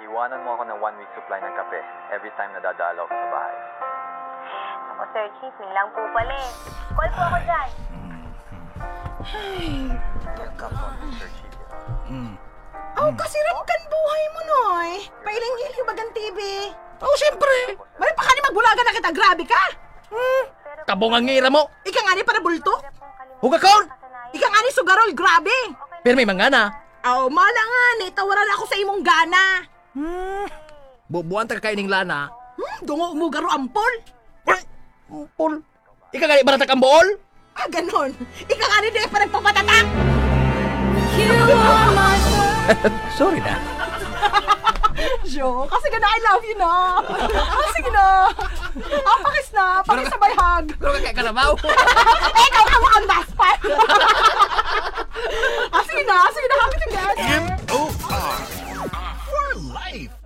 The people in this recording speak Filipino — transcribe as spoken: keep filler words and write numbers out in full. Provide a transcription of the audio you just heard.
Iwanan mo ako ng one week supply ng kape every time na dadalaw ko sa bahay. Ako, Sir Chief, yun lang po pala eh. Call po ako dyan. Ay, Sir Chief. Hmm. aw, kasirap kan buhay mo, Noy. Pailing-iling bagang T V. Oh, siyempre. Balik pa ka ni magbulaga na kita, grabe ka. Hmm. Kabong ang ngira mo. Ika nga ni para bulto. Hugakon. Ika nga ni sugarol, grabe. Pero may mangana. Aw, mala nga ni, tawaran ako sa imong gana. Hmm. Bubuan ta kaining lana. Hmm, dungo mo garo ampol. Ay, Paul. Ika gali baratak ang buol? Ah, ganon. Ika nga ni di pa nagpapatatak. Sorry na. Jo, kasi gana I love you na. Ah, sige na. Ah, pakis na. Pakis sa bayhag. Pero kaya karabaw. Eh, ikaw ka mukhang daspan. Ah, sige na. Sige na. Happy together. M O R for life.